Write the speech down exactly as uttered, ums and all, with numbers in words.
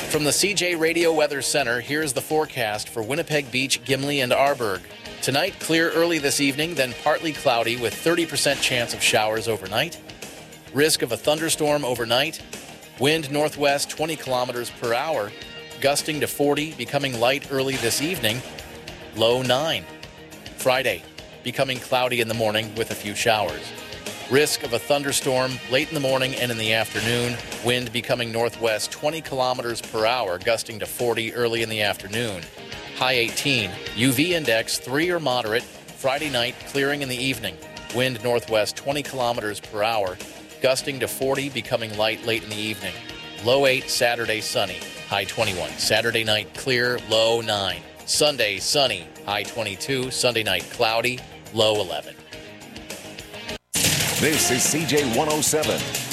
From the C J Radio Weather Center, here's the forecast for Winnipeg Beach, Gimli, and Arborg. Tonight, clear early this evening, then partly cloudy with thirty percent chance of showers overnight. Risk of a thunderstorm overnight. Wind northwest twenty kilometers per hour, gusting to forty, becoming light early this evening. Low nine. Friday, becoming cloudy in the morning with a few showers. Risk of a thunderstorm late in the morning and in the afternoon. Wind becoming northwest twenty kilometers per hour, gusting to forty early in the afternoon. High eighteen. U V index three or moderate. Friday night, clearing in the evening. Wind northwest twenty kilometers per hour, gusting to forty, becoming light late in the evening. Low eight. Saturday, sunny. High twenty-one. Saturday night, clear. Low nine. Sunday, sunny. High twenty-two. Sunday night, cloudy. Low eleven. This is C J one oh seven.